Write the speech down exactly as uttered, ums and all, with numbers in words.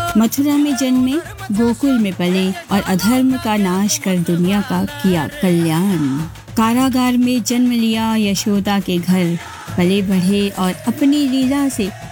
मथुरा में जन्मे, गोकुल में पले और अधर्म का नाश कर दुनिया का किया कल्याण। कारागार में जन्म लिया, यशोदा के घर पले बढ़े और अपनी लीला से